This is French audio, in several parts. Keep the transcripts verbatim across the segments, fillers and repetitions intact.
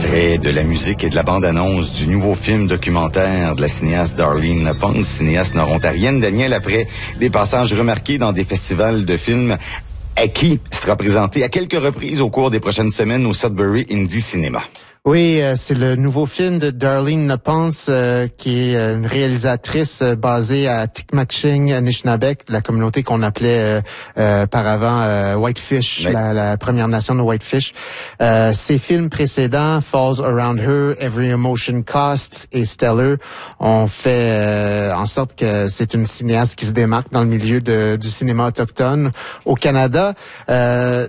extrait de la musique et de la bande-annonce du nouveau film documentaire de la cinéaste Darlene Pons, cinéaste nord-ontarienne. Daniel, après des passages remarqués dans des festivals de films, Aki sera présenté à quelques reprises au cours des prochaines semaines au Sudbury Indie Cinema. Oui, euh, c'est le nouveau film de Darlene Pons, euh, qui est une réalisatrice euh, basée à Tecumseh, Anishinaabeg, la communauté qu'on appelait euh, euh, par avant euh, Whitefish, oui. la, la Première Nation de Whitefish. Euh, ses films précédents, Falls Around Her, Every Emotion Costs et Stellar, ont fait euh, en sorte que c'est une cinéaste qui se démarque dans le milieu de, du cinéma autochtone au Canada. Euh,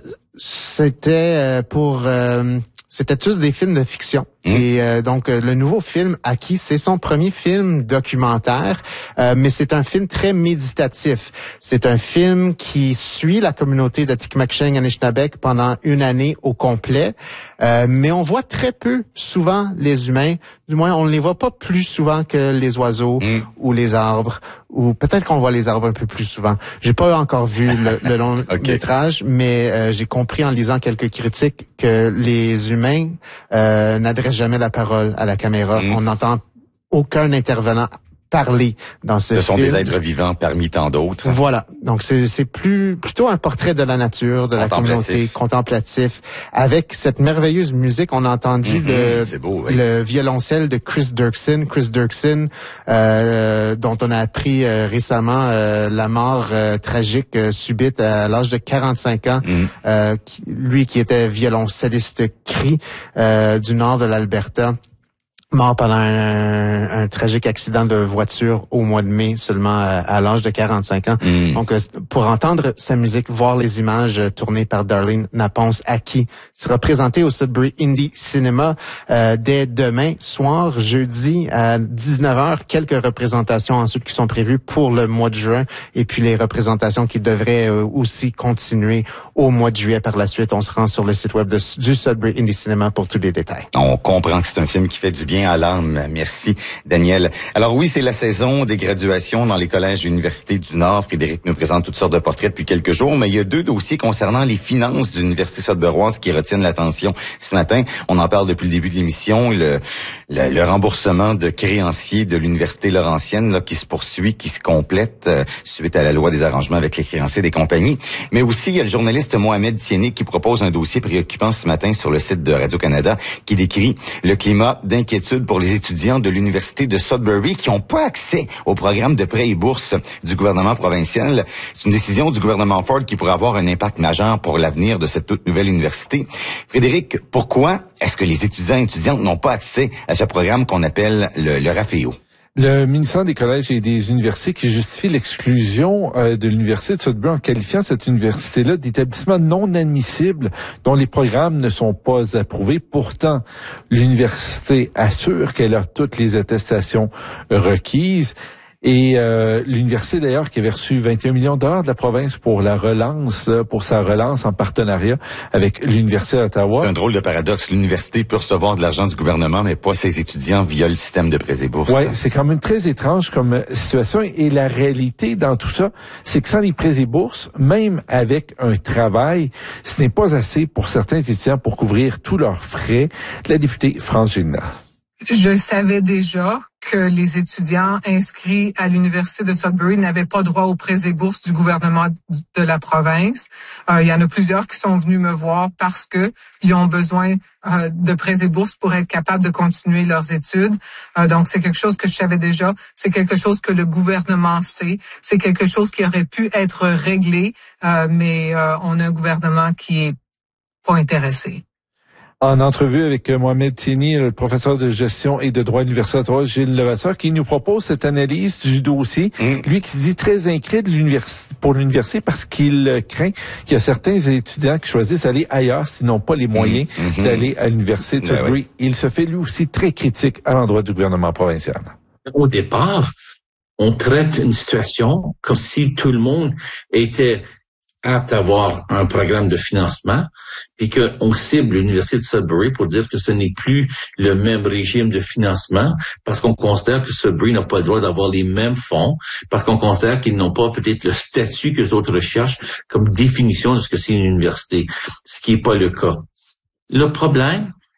c'était pour... Euh, C'était tous des films de fiction. Mmh. Et euh, donc, euh, le nouveau film, Aki, c'est son premier film documentaire, euh, mais c'est un film très méditatif. C'est un film qui suit la communauté de Tecumseh Anishinaabeg pendant une année au complet, euh, mais on voit très peu, souvent, les humains. Du moins, on ne les voit pas plus souvent que les oiseaux mmh. ou les arbres, ou peut-être qu'on voit les arbres un peu plus souvent. J'ai pas encore vu le, le long okay. métrage, mais euh, j'ai compris en lisant quelques critiques que les humains euh, n'adressent jamais la parole à la caméra. Mmh. On n'entend aucun intervenant parler dans ce, ce film. Ce sont des êtres vivants parmi tant d'autres. Voilà. Donc, c'est, c'est plus, plutôt un portrait de la nature, de la communauté, contemplatif. Avec cette merveilleuse musique, on a entendu mm-hmm, le, beau, oui. le violoncelle de Chris Dirksen. Chris Dirksen, euh, dont on a appris euh, récemment euh, la mort euh, tragique euh, subite à l'âge de quarante-cinq ans. Mm. Euh, qui, lui qui était violoncelliste Cree euh, du nord de l'Alberta. Mort pendant un, un tragique accident de voiture au mois de mai, seulement à, à l'âge de quarante-cinq ans. Mm. Donc, pour entendre sa musique, voir les images tournées par Darlene Pons, Aki sera présenté au Sudbury Indie Cinema euh, dès demain soir, jeudi à dix-neuf heures. Quelques représentations ensuite qui sont prévues pour le mois de juin, et puis les représentations qui devraient euh, aussi continuer au mois de juillet par la suite. On se rend sur le site web de, du Sudbury Indie Cinema pour tous les détails. On comprend que c'est un film qui fait du bien à l'âme. Merci, Daniel. Alors oui, c'est la saison des graduations dans les collèges et universités du Nord. Frédéric nous présente toutes sortes de portraits depuis quelques jours, mais il y a deux dossiers concernant les finances de l'Université sudburoise qui retiennent l'attention ce matin. On en parle depuis le début de l'émission. Le, le, le remboursement de créanciers de l'Université Laurentienne là, qui se poursuit, qui se complète euh, suite à la loi des arrangements avec les créanciers des compagnies. Mais aussi, il y a le journaliste Mohamed Tieni qui propose un dossier préoccupant ce matin sur le site de Radio-Canada qui décrit le climat d'inquiétude pour les étudiants de l'Université de Sudbury qui n'ont pas accès au programme de prêts et bourses du gouvernement provincial. C'est une décision du gouvernement Ford qui pourrait avoir un impact majeur pour l'avenir de cette toute nouvelle université. Frédéric, pourquoi est-ce que les étudiants et étudiantes n'ont pas accès à ce programme qu'on appelle le, le RAFEO? Le ministère des collèges et des universités qui justifie l'exclusion euh, de l'Université de Sudbury en qualifiant cette université-là d'établissement non admissible dont les programmes ne sont pas approuvés. Pourtant, l'université assure qu'elle a toutes les attestations requises. Et euh, l'université d'ailleurs qui avait reçu vingt et un millions de dollars de la province pour la relance, pour sa relance en partenariat avec l'Université d'Ottawa. C'est un drôle de paradoxe. L'université peut recevoir de l'argent du gouvernement, mais pas ses étudiants via le système de prêts et bourses. Oui, c'est quand même très étrange comme situation. Et la réalité dans tout ça, c'est que sans les prêts et bourses, même avec un travail, ce n'est pas assez pour certains étudiants pour couvrir tous leurs frais. La députée France Gélinas. Je savais déjà que les étudiants inscrits à l'Université de Sudbury n'avaient pas droit aux prêts et bourses du gouvernement de la province. Euh, il y en a plusieurs qui sont venus me voir parce que ils ont besoin euh, de prêts et bourses pour être capables de continuer leurs études. Euh, donc, c'est quelque chose que je savais déjà. C'est quelque chose que le gouvernement sait. C'est quelque chose qui aurait pu être réglé, euh, mais euh, on a un gouvernement qui est pas intéressé. En entrevue avec Mohamed Tieni, le professeur de gestion et de droit à l'Université d'Ottawa, Gilles Levasseur, qui nous propose cette analyse du dossier. Mmh. Lui qui se dit très inquiet de l'université, pour l'université parce qu'il craint qu'il y a certains étudiants qui choisissent d'aller ailleurs s'ils n'ont pas les moyens mmh. d'aller à l'Université de Sudbury. Oui. Il se fait lui aussi très critique à l'endroit du gouvernement provincial. Au départ, on traite une situation comme si tout le monde était apte à avoir un programme de financement, puis qu'on cible l'Université de Sudbury pour dire que ce n'est plus le même régime de financement, parce qu'on considère que Sudbury n'a pas le droit d'avoir les mêmes fonds, parce qu'on considère qu'ils n'ont pas peut-être le statut que les autres recherchent comme définition de ce que c'est une université, ce qui n'est pas le cas. Le problème,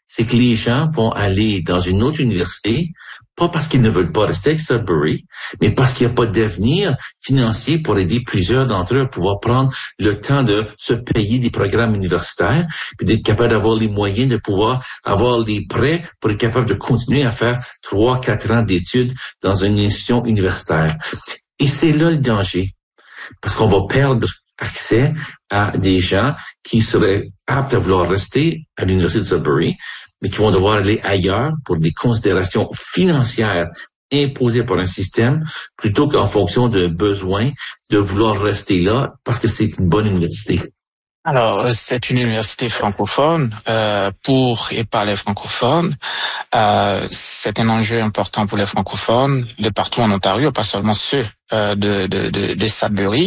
c'est que les gens vont aller dans une autre université, pas parce qu'ils ne veulent pas rester avec Sudbury, mais parce qu'il n'y a pas d'avenir financier pour aider plusieurs d'entre eux à pouvoir prendre le temps de se payer des programmes universitaires, puis d'être capable d'avoir les moyens de pouvoir avoir les prêts pour être capable de continuer à faire trois, quatre ans d'études dans une institution universitaire. Et c'est là le danger, parce qu'on va perdre accès à des gens qui seraient aptes à vouloir rester à l'Université de Sudbury, mais qui vont devoir aller ailleurs pour des considérations financières imposées par un système, plutôt qu'en fonction de besoin de vouloir rester là parce que c'est une bonne université. Alors, c'est une université francophone euh, pour et par les francophones. Euh, c'est un enjeu important pour les francophones de partout en Ontario, pas seulement ceux euh, de, de, de, de Sudbury.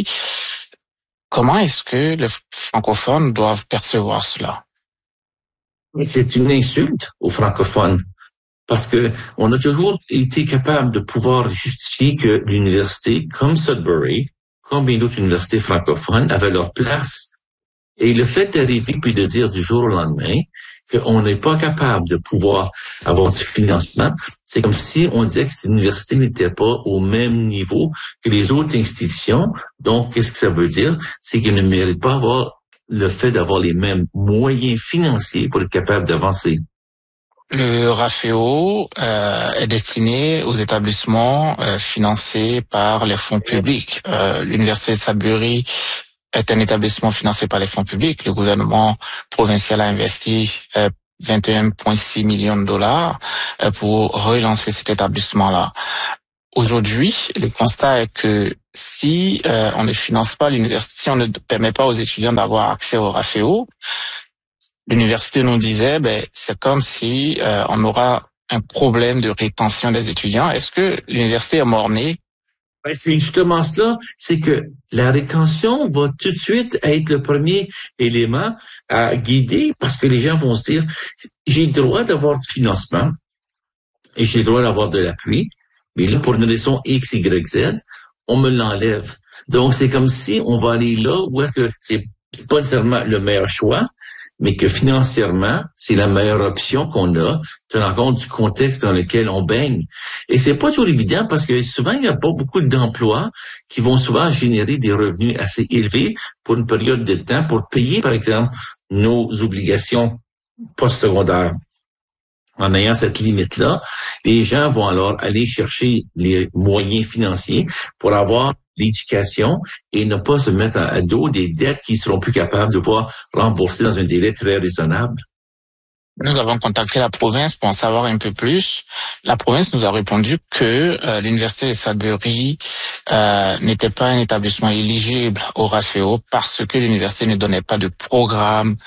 Comment est-ce que les francophones doivent percevoir cela? C'est une insulte aux francophones parce que on a toujours été capable de pouvoir justifier que l'université, comme Sudbury, comme bien d'autres universités francophones, avaient leur place. Et le fait d'arriver puis de dire du jour au lendemain qu'on n'est pas capable de pouvoir avoir du financement, c'est comme si on disait que cette université n'était pas au même niveau que les autres institutions. Donc, qu'est-ce que ça veut dire? C'est qu'elle ne mérite pas avoir le fait d'avoir les mêmes moyens financiers pour être capable d'avancer. Le R A F E O euh, est destiné aux établissements euh, financés par les fonds publics. Euh, L'Université de Sudbury est un établissement financé par les fonds publics. Le gouvernement provincial a investi euh, vingt et un virgule six millions de dollars euh, pour relancer cet établissement-là. Aujourd'hui, le constat est que si euh, on ne finance pas l'université, si on ne permet pas aux étudiants d'avoir accès au R A F E O, l'université nous disait, ben c'est comme si euh, on aura un problème de rétention des étudiants. Est-ce que l'université est mort-née? Ben, c'est justement cela, c'est que la rétention va tout de suite être le premier élément à guider parce que les gens vont se dire, j'ai le droit d'avoir du financement et j'ai le droit d'avoir de l'appui, mais là, pour une raison X, Y, Z, on me l'enlève. Donc, c'est comme si on va aller là où est-ce que c'est, c'est pas nécessairement le meilleur choix, mais que financièrement, c'est la meilleure option qu'on a, tenant compte du contexte dans lequel on baigne. Et c'est pas toujours évident parce que souvent, il n'y a pas beaucoup d'emplois qui vont souvent générer des revenus assez élevés pour une période de temps pour payer, par exemple, nos obligations postsecondaires. En ayant cette limite-là, les gens vont alors aller chercher les moyens financiers pour avoir l'éducation et ne pas se mettre à dos des dettes qu'ils seront plus capables de pouvoir rembourser dans un délai très raisonnable. Nous avons contacté la province pour en savoir un peu plus. La province nous a répondu que euh, l'université de Sudbury euh, n'était pas un établissement éligible au R A F E O parce que l'université ne donnait pas de programme,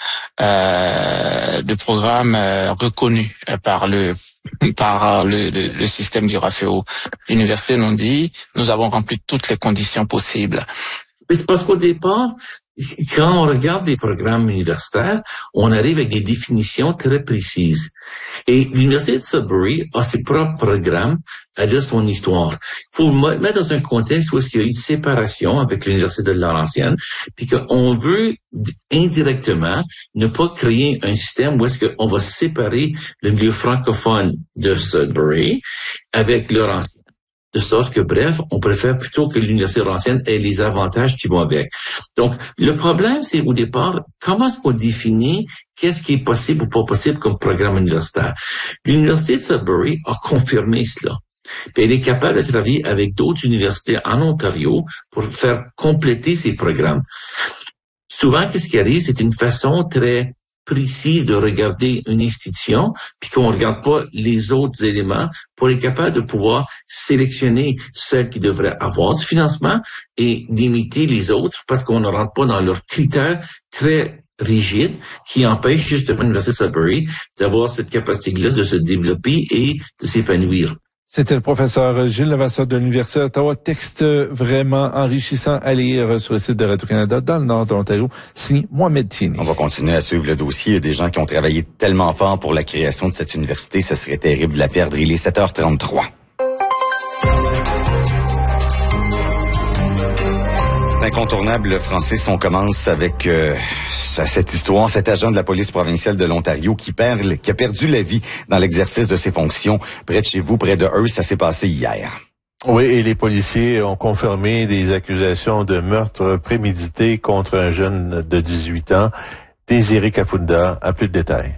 euh, de programme euh, reconnu par le par le, le, le système du R A F E O. L'université nous dit, nous avons rempli toutes les conditions possibles. Mais c'est parce qu'au départ, quand on regarde les programmes universitaires, on arrive avec des définitions très précises. Et l'Université de Sudbury a ses propres programmes, elle a son histoire. Il faut mettre dans un contexte où est-ce qu'il y a eu une séparation avec l'Université de Laurentienne, puis qu'on veut indirectement ne pas créer un système où est-ce qu'on va séparer le milieu francophone de Sudbury avec Laurentienne. De sorte que, bref, on préfère plutôt que l'Université Laurentienne ait les avantages qui vont avec. Donc, le problème, c'est au départ, comment est-ce qu'on définit qu'est-ce qui est possible ou pas possible comme programme universitaire? L'Université de Sudbury a confirmé cela. Puis elle est capable de travailler avec d'autres universités en Ontario pour faire compléter ces programmes. Souvent, qu'est-ce qui arrive? C'est une façon très précise de regarder une institution, puis qu'on ne regarde pas les autres éléments pour être capable de pouvoir sélectionner celles qui devraient avoir du financement et limiter les autres parce qu'on ne rentre pas dans leurs critères très rigides qui empêchent justement l'Université de Sudbury d'avoir cette capacité-là de se développer et de s'épanouir. C'était le professeur Gilles Levasseur de l'Université d'Ottawa. Texte vraiment enrichissant à lire sur le site de Radio-Canada dans le nord de l'Ontario, signé Mohamed Tieni. On va continuer à suivre le dossier. Il y a des gens qui ont travaillé tellement fort pour la création de cette université, ce serait terrible de la perdre. Il est sept heures trente-trois. incontournable, Francis, on commence avec euh, cette histoire, cet agent de la police provinciale de l'Ontario qui perd, qui a perdu la vie dans l'exercice de ses fonctions près de chez vous, près de eux. Ça s'est passé hier. Oui, et les policiers ont confirmé des accusations de meurtre prémédité contre un jeune de dix-huit ans, Désiré Kafunda. À plus de détails.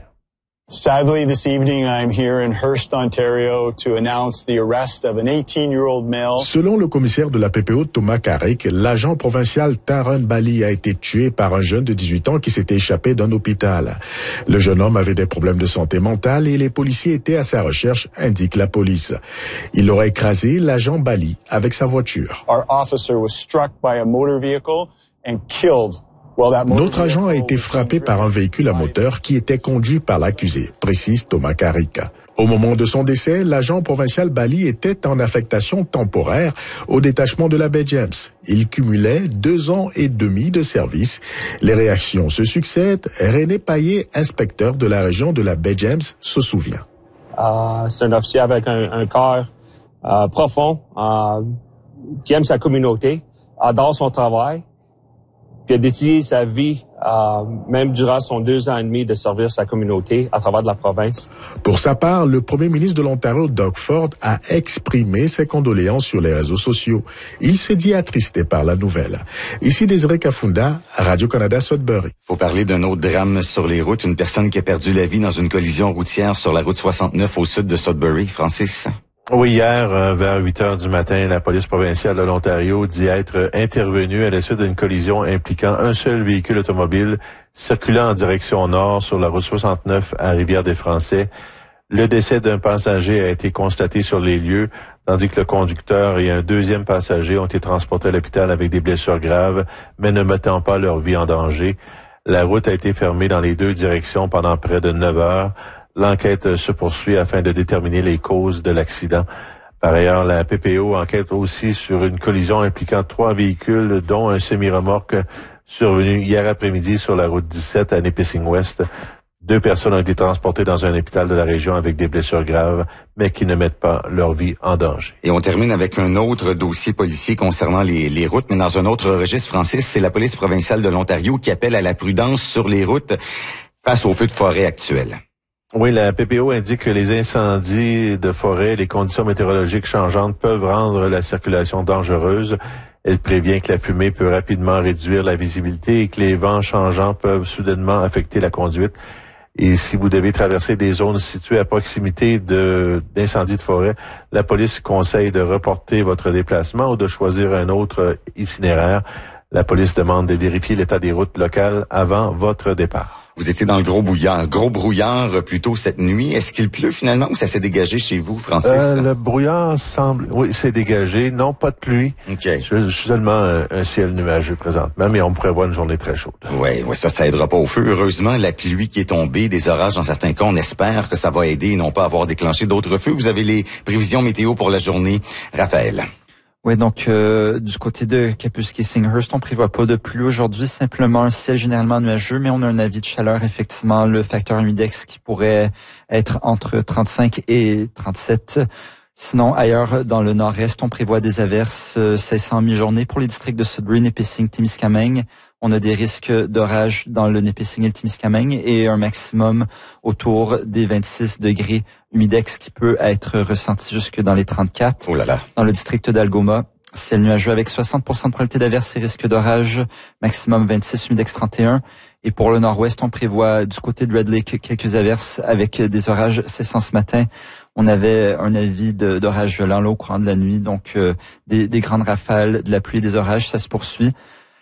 Sadly, this evening, I'm here in Hearst, Ontario, to announce the arrest of an eighteen-year-old male. Selon le commissaire de la P P O, Thomas Carrick, l'agent provincial Taron Bali a été tué par un jeune de dix-huit ans qui s'était échappé d'un hôpital. Le jeune homme avait des problèmes de santé mentale et les policiers étaient à sa recherche, indique la police. Il aurait écrasé l'agent Bali avec sa voiture. Our officer was struck by a motor vehicle and killed. Notre agent a été frappé par un véhicule à moteur qui était conduit par l'accusé, précise Thomas Carrick. Au moment de son décès, l'agent provincial Bali était en affectation temporaire au détachement de la baie James. Il cumulait deux ans et demi de service. Les réactions se succèdent. René Paillet, inspecteur de la région de la baie James, se souvient. Euh, c'est un officier avec un, un cœur euh, profond, euh, qui aime sa communauté, adore son travail. Puis il a dédié sa vie, euh, même durant son deux ans et demi de servir sa communauté à travers de la province. Pour sa part, le premier ministre de l'Ontario, Doug Ford, a exprimé ses condoléances sur les réseaux sociaux. Il s'est dit attristé par la nouvelle. Ici Désiré Kafunda, Radio-Canada Sudbury. Faut parler d'un autre drame sur les routes. Une personne qui a perdu la vie dans une collision routière sur la route soixante-neuf au sud de Sudbury. Francis? Oui, hier, euh, vers huit heures du matin, la police provinciale de l'Ontario dit être intervenue à la suite d'une collision impliquant un seul véhicule automobile circulant en direction nord sur la route soixante-neuf à Rivière-des-Français. Le décès d'un passager a été constaté sur les lieux, tandis que le conducteur et un deuxième passager ont été transportés à l'hôpital avec des blessures graves, mais ne mettant pas leur vie en danger. La route a été fermée dans les deux directions pendant près de neuf heures. L'enquête se poursuit afin de déterminer les causes de l'accident. Par ailleurs, la P P O enquête aussi sur une collision impliquant trois véhicules, dont un semi-remorque survenu hier après-midi sur la route dix-sept à Nipissing-Ouest. Deux personnes ont été transportées dans un hôpital de la région avec des blessures graves, mais qui ne mettent pas leur vie en danger. Et on termine avec un autre dossier policier concernant les, les routes, mais dans un autre registre, Francis, c'est la police provinciale de l'Ontario qui appelle à la prudence sur les routes face aux feux de forêt actuels. Oui, la P P O indique que les incendies de forêt, les conditions météorologiques changeantes peuvent rendre la circulation dangereuse. Elle prévient que la fumée peut rapidement réduire la visibilité et que les vents changeants peuvent soudainement affecter la conduite. Et si vous devez traverser des zones situées à proximité de d'incendies de forêt, la police conseille de reporter votre déplacement ou de choisir un autre itinéraire. La police demande de vérifier l'état des routes locales avant votre départ. Vous étiez dans le gros brouillard, gros brouillard plus tôt cette nuit. Est-ce qu'il pleut finalement ou ça s'est dégagé chez vous, Francis? Euh, le brouillard semble, oui, c'est dégagé. Non, pas de pluie. OK. Je, je suis seulement un, un ciel nuageux présentement, mais on prévoit une journée très chaude. Oui, ouais, ça, ça aidera pas au feu. Heureusement, la pluie qui est tombée, des orages dans certains cas, on espère que ça va aider et non pas avoir déclenché d'autres feux. Vous avez les prévisions météo pour la journée. Raphaël. Oui, donc euh, du côté de Kapuskasing-Hearst, on prévoit pas de pluie aujourd'hui, simplement un ciel généralement nuageux, mais on a un avis de chaleur, effectivement, le facteur humidex qui pourrait être entre trente-cinq et trente-sept. Sinon, ailleurs, dans le nord-est, on prévoit des averses euh, cessant en mi-journée pour les districts de Sudbury, Nipissing, Témiscamingue. On a des risques d'orage dans le Nipissing et le Témiscamingue et un maximum autour des vingt-six degrés humidex qui peut être ressenti jusque dans les trente-quatre. Oh là là. Dans le district d'Algoma, ciel nuageux avec soixante pour cent de probabilité d'averse et risque d'orage, maximum vingt-six, humidex trente et un. Et pour le nord-ouest, on prévoit du côté de Red Lake quelques averses avec des orages cessant ce matin. On avait un avis de, d'orage violent là au courant de la nuit, donc euh, des, des grandes rafales, de la pluie et des orages, ça se poursuit.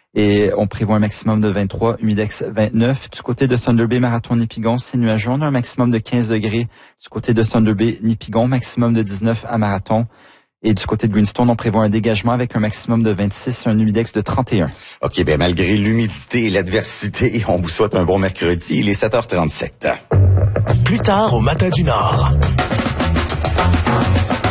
Et on prévoit un maximum de vingt-trois, humidex vingt-neuf. Du côté de Thunder Bay, Marathon, Nipigon, c'est nuageux. On a un maximum de quinze degrés. Du côté de Thunder Bay, Nipigon, maximum de dix-neuf à Marathon. Et du côté de Greenstone, on prévoit un dégagement avec un maximum de vingt-six, un humidex de trente et un. OK, ben malgré l'humidité et l'adversité, on vous souhaite un bon mercredi. Il est sept heures trente-sept. Plus tard au Matin du Nord.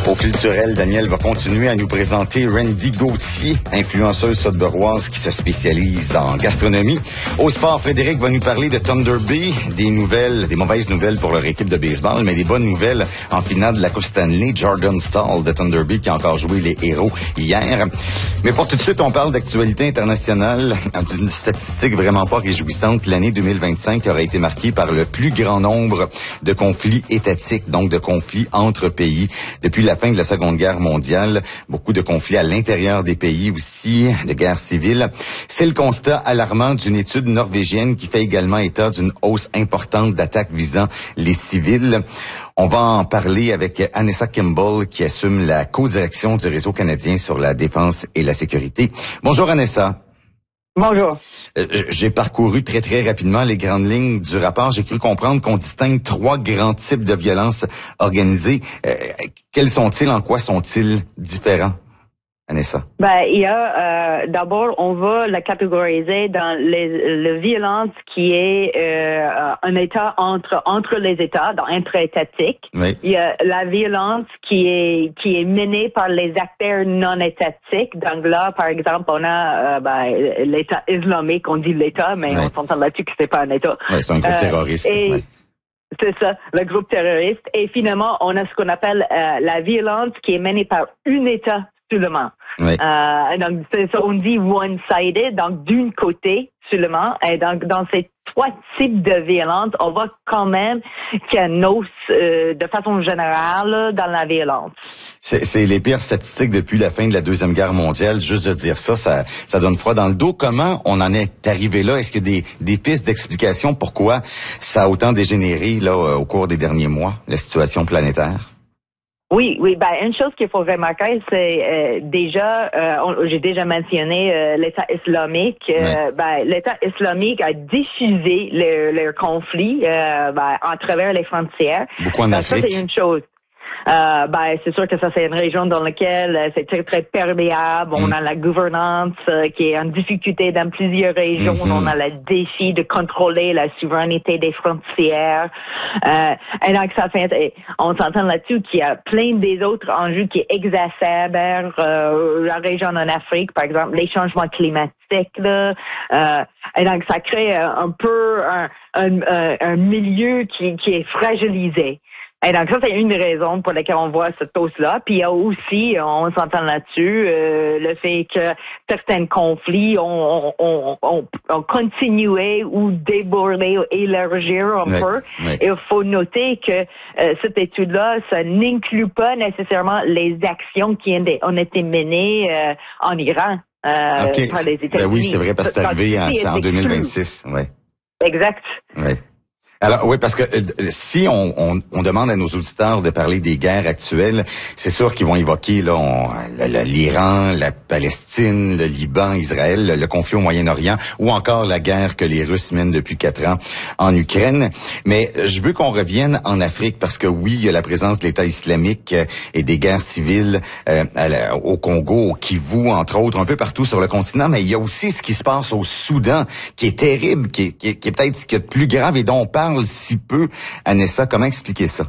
Au culturel, Daniel va continuer à nous présenter Randy Gauthier, influenceuse sudburoise qui se spécialise en gastronomie. Au sport, Frédéric va nous parler de Thunder Bay, des nouvelles, des mauvaises nouvelles pour leur équipe de baseball, mais des bonnes nouvelles en finale de la Coupe Stanley. Jordan Staal de Thunder Bay qui a encore joué les héros hier. Mais pour tout de suite, on parle d'actualité internationale, d'une statistique vraiment pas réjouissante. L'année deux mille vingt-cinq aurait été marquée par le plus grand nombre de conflits étatiques, donc de conflits entre pays. Depuis la fin de la Seconde Guerre mondiale, beaucoup de conflits à l'intérieur des pays aussi, de guerres civiles. C'est le constat alarmant d'une étude norvégienne qui fait également état d'une hausse importante d'attaques visant les civils. On va en parler avec Anessa Kimball qui assume la co-direction du Réseau canadien sur la défense et la sécurité. Bonjour Anessa. Bonjour. Euh, j'ai parcouru très, très rapidement les grandes lignes du rapport. J'ai cru comprendre qu'on distingue trois grands types de violences organisées. Euh, quels sont-ils? En quoi sont-ils différents? Anessa. Ben, il y a, euh, d'abord, on va la catégoriser dans les, la violence qui est euh, un État entre entre les États, dans intra-étatique. Oui. Il y a la violence qui est qui est menée par les acteurs non étatiques. Donc là, par exemple, on a euh, ben, l'État islamique, on dit l'État, mais oui. On s'entend là-dessus que c'est pas un État. Oui, c'est un groupe euh, terroriste. Et, oui. C'est ça, le groupe terroriste. Et finalement, on a ce qu'on appelle euh, la violence qui est menée par un État seulement. Oui. Euh, donc, c'est ça, on dit one-sided, donc d'un côté seulement. Et donc, dans ces trois types de violence, on voit quand même qu'il y a une hausse euh, de façon générale dans la violence. C'est, c'est les pires statistiques depuis la fin de la Deuxième Guerre mondiale. Juste de dire ça, ça, ça donne froid dans le dos. Comment on en est arrivé là? Est-ce qu'il y a des, des pistes d'explication pourquoi ça a autant dégénéré là au cours des derniers mois, la situation planétaire? Oui, oui. Ben une chose qu'il faut remarquer, c'est euh, déjà, euh, on, j'ai déjà mentionné euh, l'État islamique. Euh, ouais. Ben l'État islamique a diffusé le, le conflit euh, ben, à travers les frontières. Beaucoup en ben, Afrique. Ça, c'est une chose. Euh, ben c'est sûr que ça c'est une région dans laquelle euh, c'est très très perméable. Mm. On a la gouvernance euh, qui est en difficulté dans plusieurs régions. Mm-hmm. On a le défi de contrôler la souveraineté des frontières. Euh, et donc ça fait, on s'entend là-dessus qu'il y a plein des autres enjeux qui exacerbent euh, la région en Afrique, par exemple les changements climatiques. Là, euh, et donc ça crée un peu un, un, un, un milieu qui, qui est fragilisé. Et donc ça, c'est une raison pour laquelle on voit cette hausse-là. Puis il y a aussi, on s'entend là-dessus, euh, le fait que certains conflits ont, ont, ont, ont continué ou débordé ou élargir un ouais, peu. Ouais. Et il faut noter que euh, cette étude-là, ça n'inclut pas nécessairement les actions qui ont été menées euh, en Iran euh, okay. par les États-Unis. Ben oui, c'est vrai, parce que c'est arrivé en, en deux mille vingt-six. Ouais. Exact. Ouais. Alors oui, parce que euh, si on, on, on demande à nos auditeurs de parler des guerres actuelles, c'est sûr qu'ils vont évoquer là on, l'Iran, la Palestine, le Liban, Israël, le, le conflit au Moyen-Orient, ou encore la guerre que les Russes mènent depuis quatre ans en Ukraine. Mais je veux qu'on revienne en Afrique parce que oui, il y a la présence de l'État islamique et des guerres civiles euh, à la, au Congo, au Kivu, entre autres, un peu partout sur le continent. Mais il y a aussi ce qui se passe au Soudan, qui est terrible, qui est, qui est, qui est peut-être ce qui est plus grave et dont on parle si peu. Anessa, comment expliquer ça?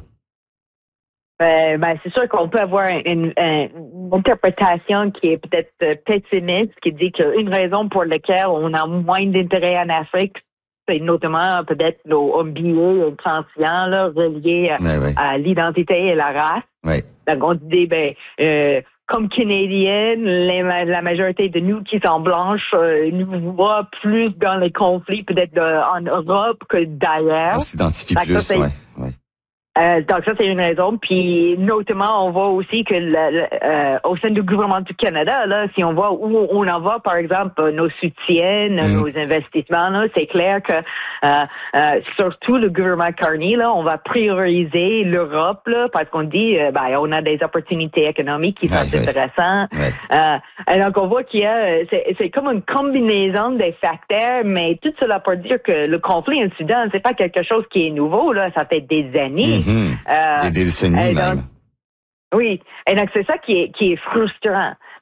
Euh, ben, c'est sûr qu'on peut avoir une, une, une interprétation qui est peut-être pessimiste, qui dit qu'une raison pour laquelle on a moins d'intérêt en Afrique, c'est notamment peut-être nos M B A transients là, reliés à, oui. à l'identité et la race. Oui. Donc, on dit, ben, euh, comme Canadiennes, les, la majorité de nous qui sont blanches euh, nous voient plus dans les conflits, peut-être de, en Europe que d'ailleurs. On s'identifie donc, plus, oui. Ouais. Euh, donc ça, c'est une raison. Puis notamment, on voit aussi que le, le, euh, au sein du gouvernement du Canada, là, si on voit où on en va, par exemple, nos soutiens, mm. nos investissements, là, c'est clair que euh, euh, surtout le gouvernement Carney, là, on va prioriser l'Europe, là, parce qu'on dit, euh, ben, on a des opportunités économiques qui sont ouais, intéressantes. Ouais. Euh, et donc on voit qu'il y a, c'est, c'est comme une combinaison des facteurs, mais tout cela pour dire que le conflit en Soudan, c'est pas quelque chose qui est nouveau, là, ça fait des années. Mm. Mmh. Euh, des décennies donc, même. Oui, et donc c'est ça qui est qui est frustrant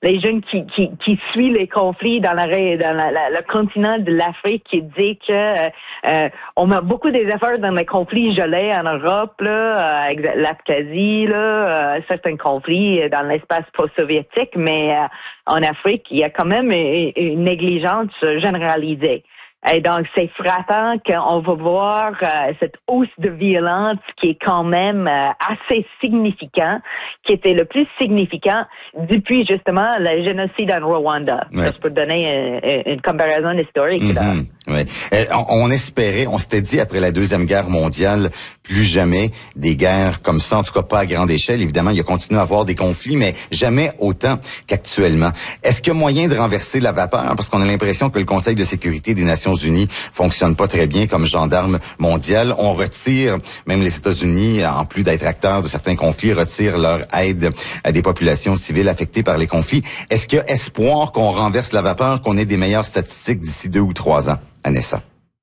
les jeunes qui qui qui suivent les conflits dans la dans la, la, le continent de l'Afrique, qui dit que euh, on met beaucoup des efforts dans les conflits gelés en Europe, là, avec l'Abkhazie, là, euh, certains conflits dans l'espace post-soviétique, mais euh, en Afrique, il y a quand même une, une négligence généralisée. Et donc, c'est frappant qu'on va voir euh, cette hausse de violence qui est quand même euh, assez significant, qui était le plus significant depuis justement le génocide en Rwanda. Ouais. Juste pour donner une, une comparaison historique. Mm-hmm. Là. Ouais. Euh, on, on espérait, on s'était dit après la Deuxième Guerre mondiale, plus jamais des guerres comme ça, en tout cas pas à grande échelle. Évidemment, il y a continué à avoir des conflits, mais jamais autant qu'actuellement. Est-ce qu'il y a moyen de renverser la vapeur? Parce qu'on a l'impression que le Conseil de sécurité des Nations Unies fonctionne pas très bien comme gendarme mondial. On retire, même les États-Unis, en plus d'être acteurs de certains conflits, retirent leur aide à des populations civiles affectées par les conflits. Est-ce qu'il y a espoir qu'on renverse la vapeur, qu'on ait des meilleures statistiques d'ici deux ou trois ans? Anessa.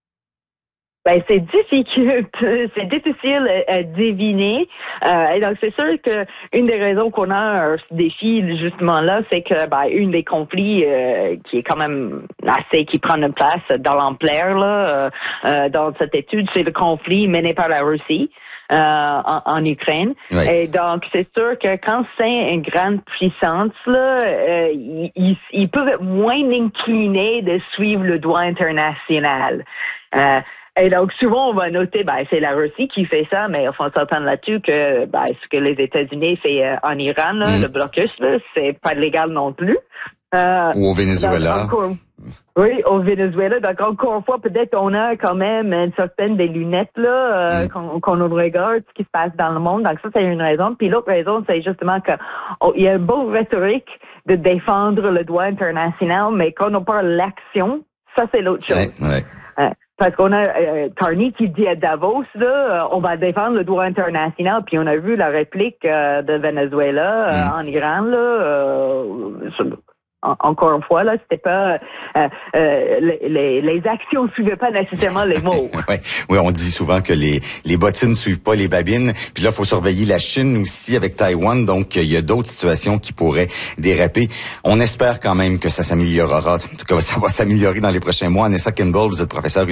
Ben, c'est difficile, c'est difficile à deviner. Euh, et donc, c'est sûr que une des raisons qu'on a euh, ce défi, justement là, c'est que, ben, une des conflits euh, qui est quand même assez, qui prend une place dans l'ampleur, là, euh, euh, dans cette étude, c'est le conflit mené par la Russie. Euh, en, en Ukraine. Oui. Et donc, c'est sûr que quand c'est une grande puissance, là, euh, ils, ils, ils peuvent être moins inclinés de suivre le droit international. Euh, et donc, souvent, on va noter, ben, c'est la Russie qui fait ça, mais il faut s'entendre là-dessus que, ben, ce que les États-Unis font euh, en Iran, là, mm. le blocus, là, c'est pas légal non plus. Euh, Ou au Venezuela. Donc, encore, oui, au Venezuela. Donc, encore une fois, peut-être on a quand même une certaine des lunettes, là, euh, mm. qu'on, qu'on regarde ce qui se passe dans le monde. Donc, ça, c'est une raison. Puis l'autre raison, c'est justement que oh, il y a une bonne rhétorique de défendre le droit international, mais quand on parle de l'action, ça, c'est l'autre chose. Ouais, ouais. Euh, Parce qu'on a euh, Carney qui dit à Davos, là, euh, on va défendre le droit international, puis on a vu la réplique euh, de Venezuela euh, mm. en Iran, là, euh, en, encore une fois, là, c'était pas euh, euh, les, les actions suivaient pas nécessairement les mots. oui, oui, on dit souvent que les les bottines suivent pas les babines. Puis là, il faut surveiller la Chine aussi avec Taïwan. Donc, il y a d'autres situations qui pourraient déraper. On espère quand même que ça s'améliorera, en tout cas, ça va s'améliorer dans les prochains mois. Anessa Kimball, vous êtes professeure